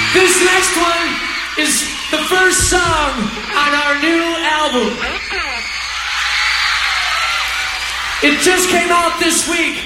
This next one is the first song on our new album. It just came out this week.